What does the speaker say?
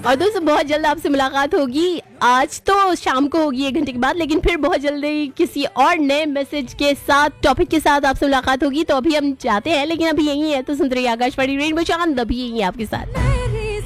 और दोस्तों बहुत जल्द आपसे मुलाकात होगी। आज तो शाम को होगी 1 घंटे के बाद, लेकिन फिर बहुत जल्दी किसी और नए मैसेज के साथ, टॉपिक के साथ आपसे मुलाकात होगी। तो अभी हम जाते हैं, लेकिन अभी यही है तो सुनते रहिए आकाशवाणी रेनबो चांद, अभी यही है आपके साथ।